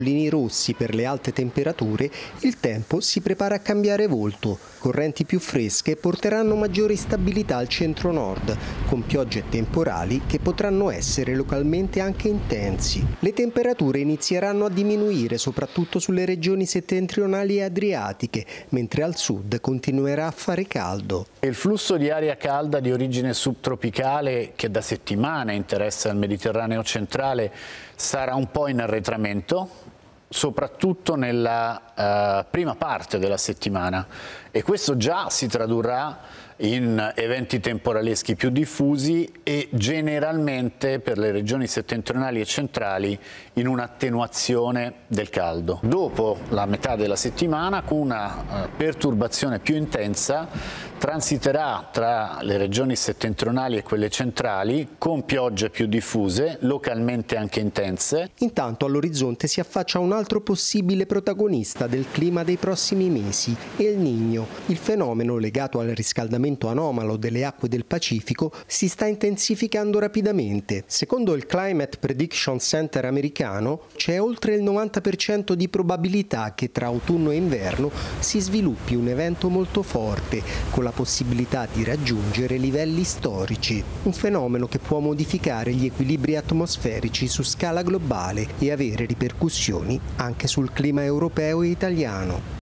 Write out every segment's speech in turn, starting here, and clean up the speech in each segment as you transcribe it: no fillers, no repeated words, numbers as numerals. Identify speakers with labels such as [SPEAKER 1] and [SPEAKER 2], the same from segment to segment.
[SPEAKER 1] Linii rossi per le alte temperature, il tempo si prepara a cambiare volto. Correnti più fresche porteranno maggiore stabilità al centro-nord, con piogge e temporali che potranno essere localmente anche intensi. Le temperature inizieranno a diminuire soprattutto sulle regioni settentrionali e adriatiche, mentre al sud continuerà a fare caldo.
[SPEAKER 2] Il flusso di aria calda di origine subtropicale che da settimane interessa il Mediterraneo centrale sarà un po' in arretramento, soprattutto nella prima parte della settimana, e questo già si tradurrà in eventi temporaleschi più diffusi e generalmente per le regioni settentrionali e centrali in un'attenuazione del caldo. Dopo la metà della settimana una perturbazione più intensa transiterà tra le regioni settentrionali e quelle centrali con piogge più diffuse, localmente anche intense.
[SPEAKER 1] Intanto all'orizzonte si affaccia un altro possibile protagonista del clima dei prossimi mesi, El Niño. Il fenomeno legato al riscaldamento anomalo delle acque del Pacifico si sta intensificando rapidamente. Secondo il Climate Prediction Center americano c'è oltre il 90% di probabilità che tra autunno e inverno si sviluppi un evento molto forte, con la possibilità di raggiungere livelli storici. Un fenomeno che può modificare gli equilibri atmosferici su scala globale e avere ripercussioni anche sul clima europeo e italiano.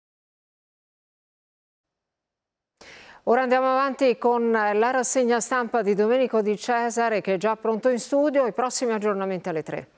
[SPEAKER 3] Ora andiamo avanti con la rassegna stampa di Domenico Di Cesare, che è già pronto in studio. I prossimi aggiornamenti alle 3.